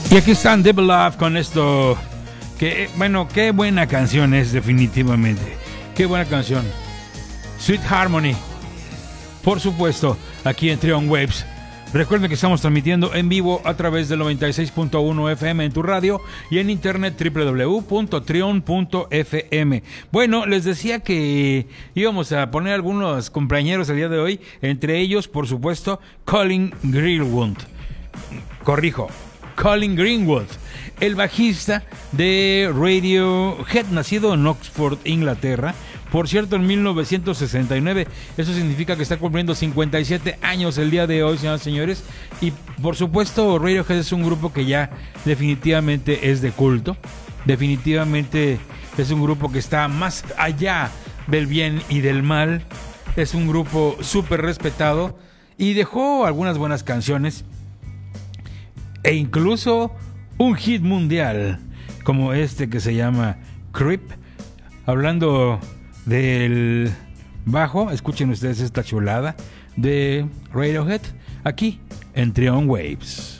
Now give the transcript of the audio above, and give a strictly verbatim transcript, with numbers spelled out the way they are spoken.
Y aquí están Devil Love con esto. Que, bueno, qué buena canción es, definitivamente. Qué buena canción. Sweet Harmony. Por supuesto, aquí en Trion Waves. Recuerden que estamos transmitiendo en vivo a través del noventa y seis punto uno F M en tu radio y en internet doble u doble u doble u punto trion punto f m. Bueno, les decía que íbamos a poner algunos compañeros el día de hoy, entre ellos, por supuesto, Colin Greenwood. Corrijo, Colin Greenwood, el bajista de Radiohead, nacido en Oxford, Inglaterra. Por cierto, en mil novecientos sesenta y nueve, eso significa que está cumpliendo cincuenta y siete años el día de hoy, señoras y señores. Y por supuesto, Radiohead es un grupo que ya definitivamente es de culto. Definitivamente es un grupo que está más allá del bien y del mal. Es un grupo súper respetado y dejó algunas buenas canciones e incluso un hit mundial como este que se llama Creep. Hablando del bajo, escuchen ustedes esta chulada de Radiohead aquí en Trion Waves.